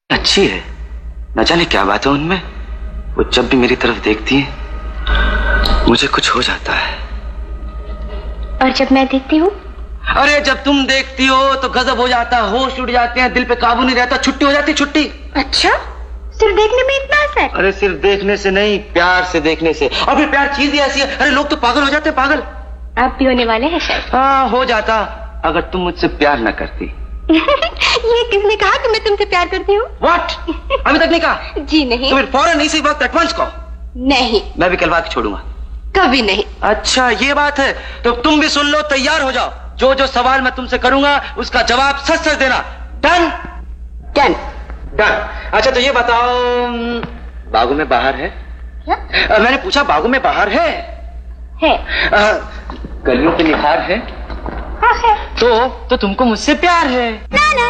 अच्छी है, न जाने क्या बात है उनमें। वो जब भी मेरी तरफ देखती है मुझे कुछ हो जाता है। और जब मैं देखती हूँ? अरे जब तुम देखती हो तो गजब हो जाता, होश उड़ जाते हैं, दिल पे काबू नहीं रहता, छुट्टी हो जाती, छुट्टी। अच्छा, सिर्फ देखने में इतना असर? अरे सिर्फ देखने से नहीं, प्यार से देखने से। अभी प्यार चीज ही ऐसी है, अरे लोग तो पागल हो जाते हैं, पागल। आप भी होने वाले हैं शायद। हाँ, हो जाता अगर तुम मुझसे प्यार न करती। ये किसने कहा कि मैं तुमसे प्यार करती हूँ? What? अभी तक नहीं कहा? जी नहीं। तो फिर फौरन इसी वक्त एडवांस कहो। नहीं। मैं भी कलवा के छोड़ूंगा। कभी नहीं। अच्छा ये बात है, तो तुम भी सुन लो, तैयार हो जाओ। जो जो सवाल मैं तुमसे करूंगा उसका जवाब सच सच देना। डन? डन। डन। अच्छा तो ये बताओ, बागों में बाहर है? क्या? मैंने पूछा बागों में बाहर है? है। गलियों पे निखार है? हाँ है। तो तुमको मुझसे प्यार है? ना ना।